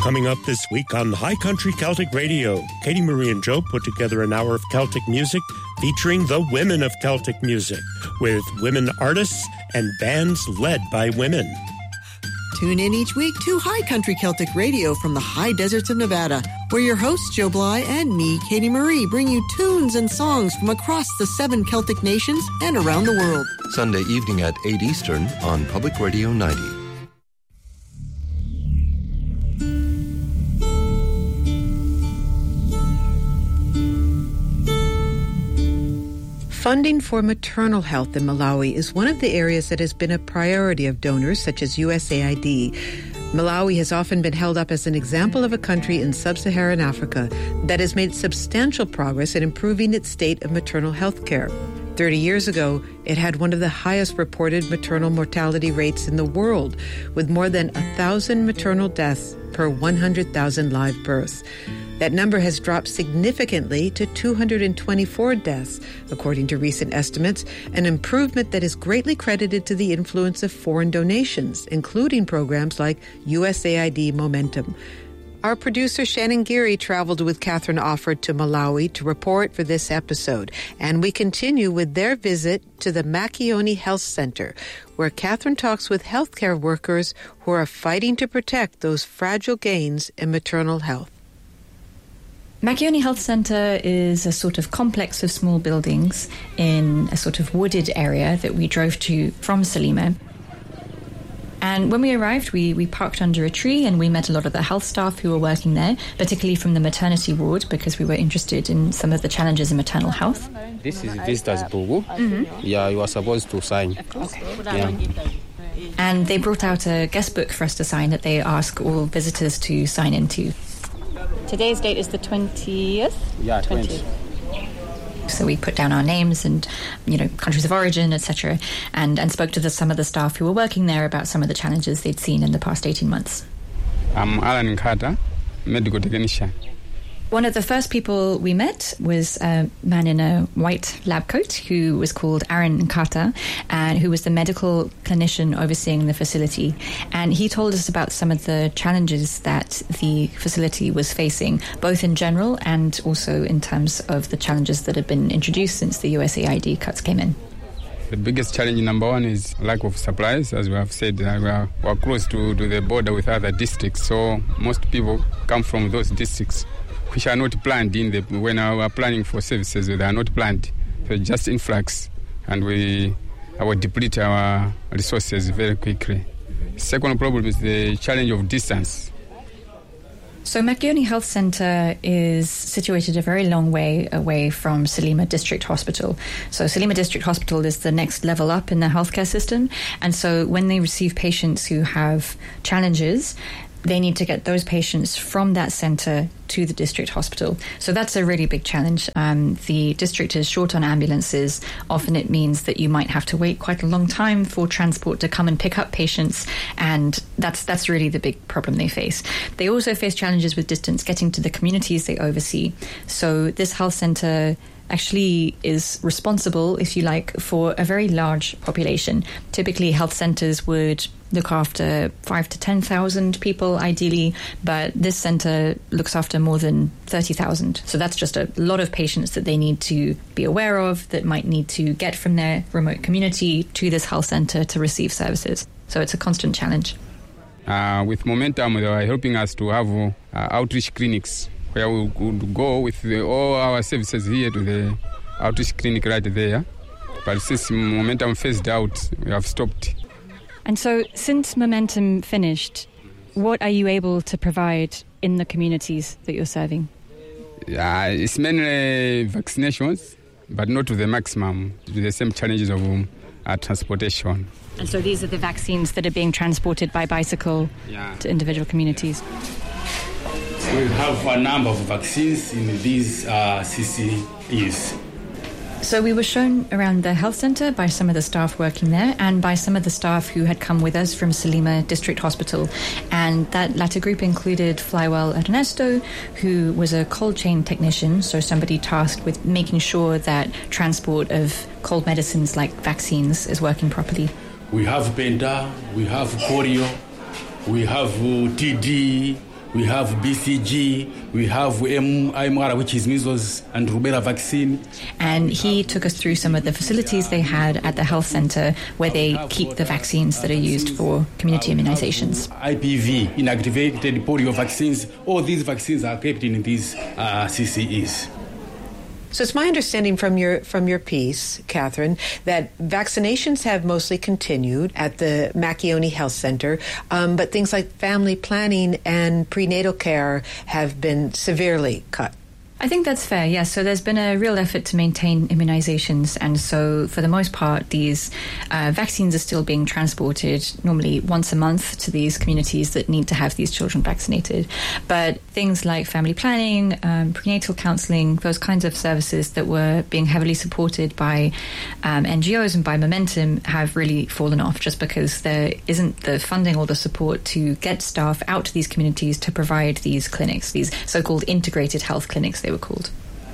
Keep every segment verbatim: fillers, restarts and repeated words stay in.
Coming up this week on High Country Celtic Radio, Katie Marie and Joe put together an hour of Celtic music featuring the women of Celtic music, with women artists and bands led by women. Tune in each week to High Country Celtic Radio from the high deserts of Nevada, where your hosts Joe Bly and me, Katie Marie, bring you tunes and songs from across the seven Celtic nations and around the world. Sunday evening at eight Eastern on Public Radio ninety. Funding for maternal health in Malawi is one of the areas that has been a priority of donors such as U S A I D. Malawi has often been held up as an example of a country in sub-Saharan Africa that has made substantial progress in improving its state of maternal health care. Thirty years ago, it had one of the highest reported maternal mortality rates in the world, with more than one thousand maternal deaths per one hundred thousand live births. That number has dropped significantly to two hundred twenty-four deaths, according to recent estimates, an improvement that is greatly credited to the influence of foreign donations, including programs like U S A I D Momentum. Our producer Shannon Geary traveled with Catherine Offord to Malawi to report for this episode, and we continue with their visit to the Makioni Health Center, where Catherine talks with healthcare workers who are fighting to protect those fragile gains in maternal health. Makioni Health Center is a sort of complex of small buildings in a sort of wooded area that we drove to from Salima. And when we arrived, we, we parked under a tree and we met a lot of the health staff who were working there, particularly from the maternity ward, because we were interested in some of the challenges in maternal health. This is Visitor's Bugu. Mm-hmm. Yeah, you are supposed to sign. Okay. Yeah. And they brought out a guest book for us to sign that they ask all visitors to sign into. Today's date is the twentieth? Yeah, twentieth. So we put down our names and, you know, countries of origin, et cetera, and, and spoke to the, some of the staff who were working there about some of the challenges they'd seen in the past eighteen months. I'm Alan Carter, medical technician. One of the first people we met was a man in a white lab coat who was called Aaron Nkata, and who was the medical clinician overseeing the facility. And he told us about some of the challenges that the facility was facing, both in general and also in terms of the challenges that had been introduced since the U S A I D cuts came in. The biggest challenge, number one, is lack of supplies. As we have said, uh, we are, we are close to, to the border with other districts, so most people come from those districts which are not planned in the, when we are planning for services, they are not planned. So just influx, and we our deplete our resources very quickly. Second problem is the challenge of distance. So Makioni Health Center is situated a very long way away from Salima District Hospital. So Salima District Hospital is the next level up in the healthcare system. And so when they receive patients who have challenges, they need to get those patients from that centre to the district hospital. So that's a really big challenge. Um, the district is short on ambulances. Often it means that you might have to wait quite a long time for transport to come and pick up patients, and that's that's really the big problem they face. They also face challenges with distance getting to the communities they oversee. So this health centre actually is responsible, if you like, for a very large population. Typically, health centres would look after five to ten thousand people, ideally, but this centre looks after more than thirty thousand. So that's just a lot of patients that they need to be aware of, that might need to get from their remote community to this health centre to receive services. So it's a constant challenge. Uh, with Momentum, they are helping us to have uh, outreach clinics where we would go with the, all our services here to the outreach clinic right there. But since Momentum phased out, we have stopped. And so since Momentum finished, what are you able to provide in the communities that you're serving? Yeah, it's mainly vaccinations, but not to the maximum, to the same challenges of um, uh, transportation. And so these are the vaccines that are being transported by bicycle yeah. to individual communities? We have a number of vaccines in these uh, C C Es. So we were shown around the health centre by some of the staff working there and by some of the staff who had come with us from Salima District Hospital. And that latter group included Flywell Ernesto, who was a cold chain technician, so somebody tasked with making sure that transport of cold medicines like vaccines is working properly. We have Penta, we have polio, we have uh, T D, we have B C G, we have M M R, which is measles and rubella vaccine. And he took us through some of the facilities they had at the health center where they keep the vaccines that are used for community immunizations. I P V, inactivated polio vaccines. All these vaccines are kept in these uh, C C Es. So it's my understanding from your from your piece, Catherine, that vaccinations have mostly continued at the Makioni Health Center, um, but things like family planning and prenatal care have been severely cut. I think that's fair, yes. So there's been a real effort to maintain immunizations, and so for the most part, these uh, vaccines are still being transported normally once a month to these communities that need to have these children vaccinated. But things like family planning, um, prenatal counseling, those kinds of services that were being heavily supported by um, N G Os and by Momentum have really fallen off just because there isn't the funding or the support to get staff out to these communities to provide these clinics, these so-called integrated health clinics, they were called.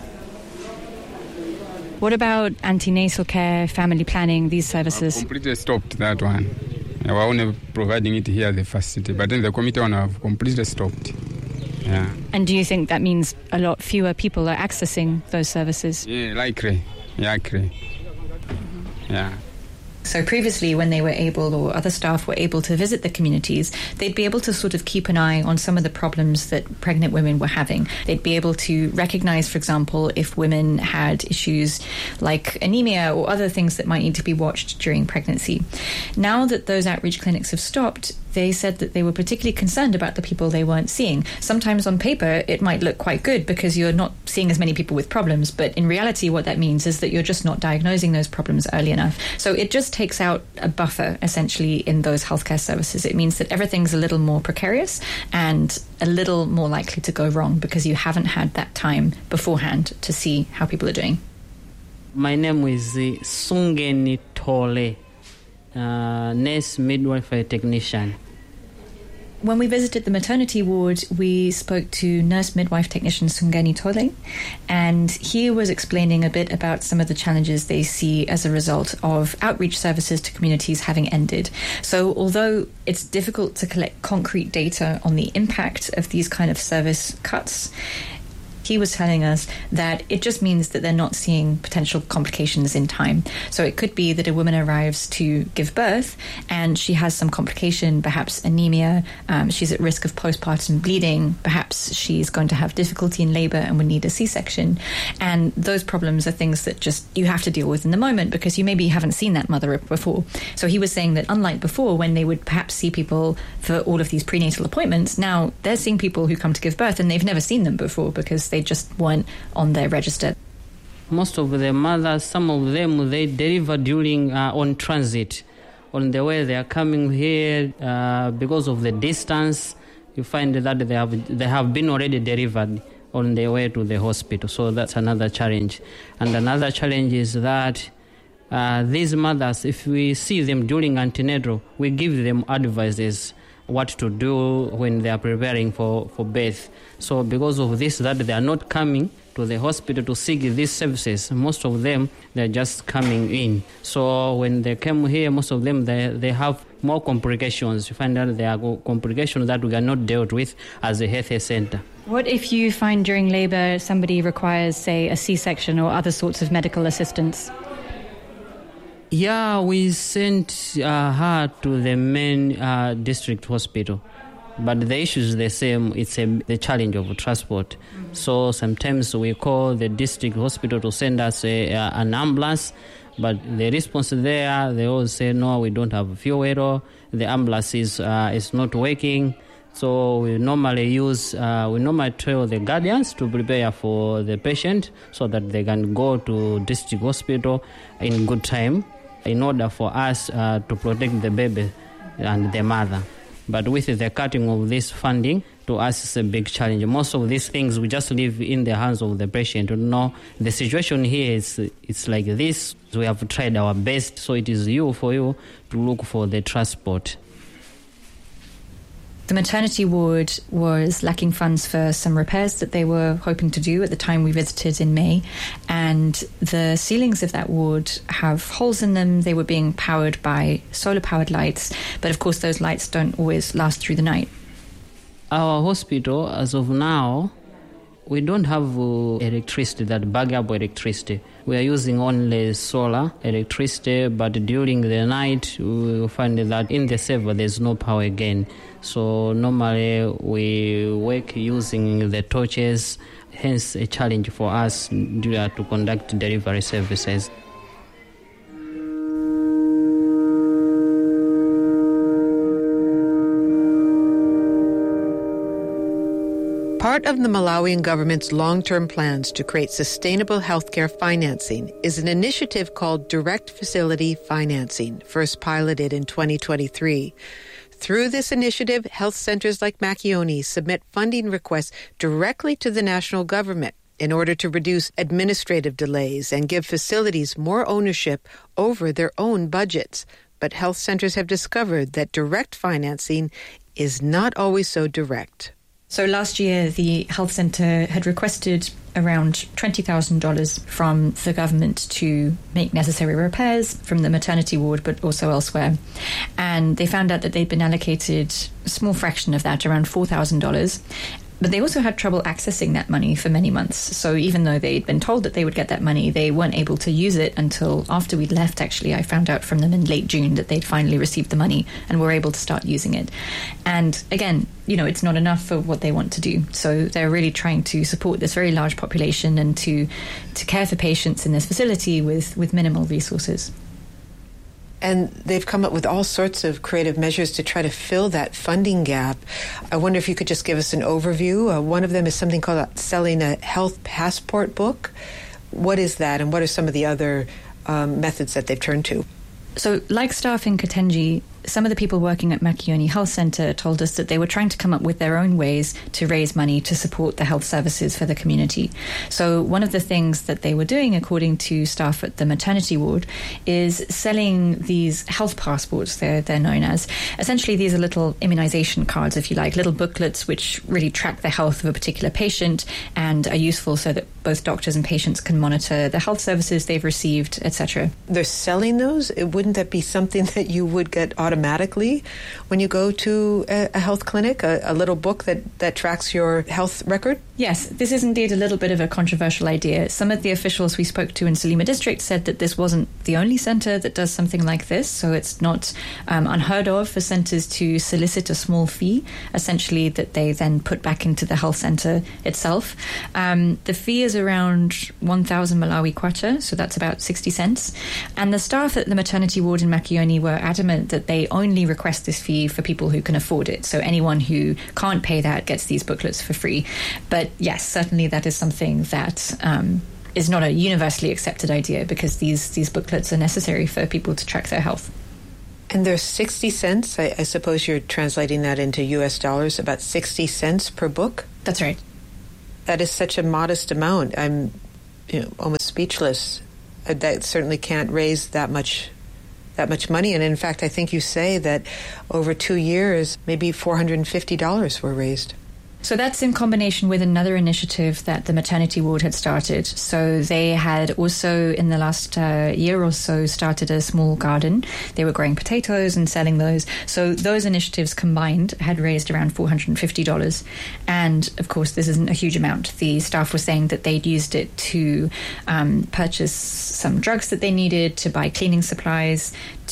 What about antenatal care, family planning, these services? I've completely stopped that one. We were only providing it here at the facility, but then the committee one have completely stopped. Yeah. And do you think that means a lot fewer people are accessing those services? Yeah, likely. Likely. Yeah. So previously, when they were able, or other staff were able to visit the communities, they'd be able to sort of keep an eye on some of the problems that pregnant women were having. They'd be able to recognize, for example, if women had issues like anemia or other things that might need to be watched during pregnancy. Now that those outreach clinics have stopped, they said that they were particularly concerned about the people they weren't seeing. Sometimes on paper, it might look quite good because you're not seeing as many people with problems, but in reality, what that means is that you're just not diagnosing those problems early enough. So it just takes out a buffer, essentially, in those healthcare services. It means that everything's a little more precarious and a little more likely to go wrong because you haven't had that time beforehand to see how people are doing. My name is uh, Sungeni Tole, uh, nurse midwifery technician. When we visited the maternity ward, we spoke to nurse midwife technician Sungeni Tole, and he was explaining a bit about some of the challenges they see as a result of outreach services to communities having ended. So although it's difficult to collect concrete data on the impact of these kind of service cuts, he was telling us that it just means that they're not seeing potential complications in time. So it could be that a woman arrives to give birth and she has some complication, perhaps anemia, um, she's at risk of postpartum bleeding, perhaps she's going to have difficulty in labor and would need a C-section. And those problems are things that just you have to deal with in the moment because you maybe haven't seen that mother before. So he was saying that unlike before, when they would perhaps see people for all of these prenatal appointments, now they're seeing people who come to give birth and they've never seen them before because they They just weren't on their register. Most of the mothers, some of them, they deliver during uh, on transit. On the way they are coming here, uh, because of the distance, you find that they have they have been already delivered on their way to the hospital. So that's another challenge. And another challenge is that uh, these mothers, if we see them during antenatal, we give them advices what to do when they are preparing for, for birth. So because of this, that they are not coming to the hospital to seek these services, most of them, they're just coming in. So when they come here, most of them, they, they have more complications. You find out there are complications that we are not dealt with as a health center. What if you find during labor somebody requires, say, a C-section or other sorts of medical assistance? Yeah, we sent uh, her to the main uh, district hospital. But the issue is the same. It's a, the challenge of transport. Mm-hmm. So sometimes we call the district hospital to send us a, a, an ambulance. But the response there, they all say, no, we don't have fuel. The ambulance is, uh, is not working. So we normally use, uh, we normally tell the guardians to prepare for the patient so that they can go to district hospital in good time in order for us uh, to protect the baby and the mother. But with the cutting of this funding, to us it's a big challenge. Most of these things we just leave in the hands of the patient. No, the situation here is it's like this. We have tried our best, so it is you for you to look for the transport. The maternity ward was lacking funds for some repairs that they were hoping to do at the time we visited in May. And the ceilings of that ward have holes in them. They were being powered by solar-powered lights. But of course, those lights don't always last through the night. Our hospital, as of now, we don't have uh, electricity, that baggable electricity. We are using only solar electricity, but during the night, we will find that in the server there's no power again. So normally we work using the torches, hence a challenge for us to conduct delivery services. Part of the Malawian government's long-term plans to create sustainable healthcare financing is an initiative called Direct Facility Financing, first piloted in twenty twenty-three. Through this initiative, health centers like Makioni submit funding requests directly to the national government in order to reduce administrative delays and give facilities more ownership over their own budgets. But health centers have discovered that direct financing is not always so direct. So last year, the health centre had requested around twenty thousand dollars from the government to make necessary repairs from the maternity ward, but also elsewhere. And they found out that they'd been allocated a small fraction of that, around four thousand dollars. But they also had trouble accessing that money for many months. So even though they'd been told that they would get that money, they weren't able to use it until after we'd left, actually. I found out from them in late June that they'd finally received the money and were able to start using it. And again, you know, it's not enough for what they want to do. So they're really trying to support this very large population and to, to care for patients in this facility with, with minimal resources. And they've come up with all sorts of creative measures to try to fill that funding gap. I wonder if you could just give us an overview. Uh, one of them is something called selling a health passport book. What is that, and what are some of the other um, methods that they've turned to? So, like staff in Katenji, some of the people working at Makioni Health Centre told us that they were trying to come up with their own ways to raise money to support the health services for the community. So one of the things that they were doing, according to staff at the maternity ward, is selling these health passports, they're, they're known as. Essentially, these are little immunisation cards, if you like, little booklets which really track the health of a particular patient and are useful so that both doctors and patients can monitor the health services they've received, et cetera. They're selling those? Wouldn't that be something that you would get automatically? automatically when you go to a, a health clinic, a, a little book that, that tracks your health record? Yes, this is indeed a little bit of a controversial idea. Some of the officials we spoke to in Salima District said that this wasn't the only centre that does something like this, so it's not um, unheard of for centres to solicit a small fee, essentially that they then put back into the health centre itself. Um, the fee is around one thousand Malawi kwacha, so that's about sixty cents. And the staff at the maternity ward in Makioni were adamant that they only request this fee for people who can afford it. So anyone who can't pay that gets these booklets for free. But yes, certainly that is something that um, is not a universally accepted idea, because these, these booklets are necessary for people to track their health. And there's sixty cents. I, I suppose you're translating that into U S dollars, about sixty cents per book? That's right. That is such a modest amount. I'm you know, almost speechless. That certainly can't raise that much that much money. And in fact, I think you say that over two years, maybe four hundred fifty dollars were raised. So that's in combination with another initiative that the maternity ward had started. So they had also, in the last uh, year or so, started a small garden. They were growing potatoes and selling those. So those initiatives combined had raised around four hundred fifty dollars. And, of course, this isn't a huge amount. The staff were saying that they'd used it to um, purchase some drugs that they needed, to buy cleaning supplies,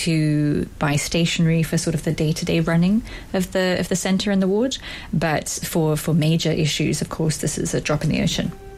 to buy stationery for sort of the day-to-day running of the of the centre and the ward. But for For major issues, of course, this is a drop in the ocean.